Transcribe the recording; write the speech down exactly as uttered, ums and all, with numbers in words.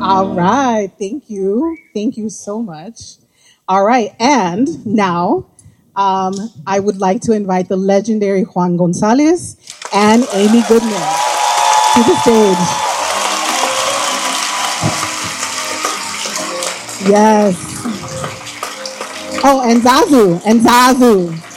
All right. Thank you. Thank you so much. All right. And now um, I would like to invite the legendary Juan Gonzalez and Amy Goodman to the stage. Yes. Oh, and Zazu. And Zazu.